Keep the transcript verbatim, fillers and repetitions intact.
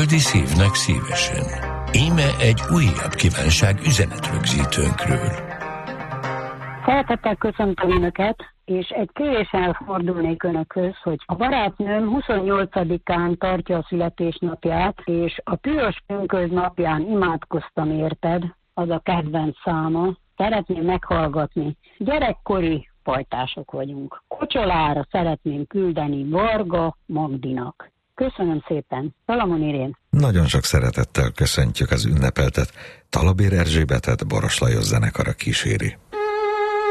Földi szívnek szívesen. Íme egy újabb kívánság üzenetrögzítőnkről. Szeretettel köszöntöm Önöket, és egy kéréssel fordulnék Önökhöz, hogy a barátnőm huszonnyolcadikán tartja a születésnapját, és a Piros Pünkösd napján imádkoztam érted, az a kedvenc száma. Szeretném meghallgatni. Gyerekkori pajtások vagyunk. Kocsolára szeretném küldeni Varga Magdinak. Köszönöm szépen. Salamon Irén. Nagyon sok szeretettel köszöntjük az ünnepeltet. Talabér Erzsébetet Boros Lajos zenekara kíséri.